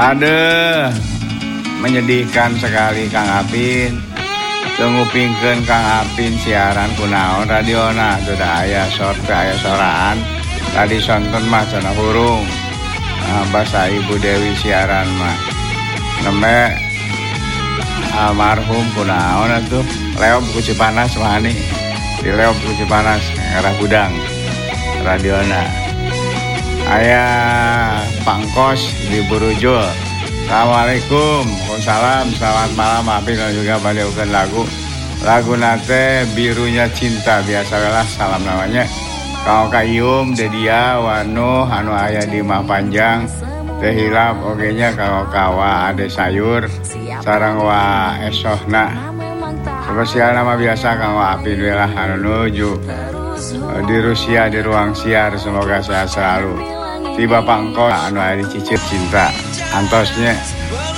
Aduh, menyedihkan sekali Kang Apin. Tengupingkeun Kang Apin siaran kunaon radiona teu da aya sor teu aya soraan. Tadi sonton mah cenah hurung. Basa Ibu Dewi siaran mah. Nembe almarhum kunaon atuh Leop ku Cipanas mah nih. Di Leop ku Cipanas ngarah gudang radiona. Aya Pangkos di Burujul. Assalamualaikum, waalaikumsalam, selamat malam. Apin juga baliukeun lagu nate Birunya Cinta biasa lah salam namanya. Kau Kayum Dedia Wanu anu aya di Mah Panjang teh hilap ogenya kau kawa ade sayur sareng wa esohna. Spesial nama biasa kang Apin lah anu nuju di Rusia di ruang siar, semoga sehat selalu. Tiba Pangkos anu aya di Cicit Cinta antosnya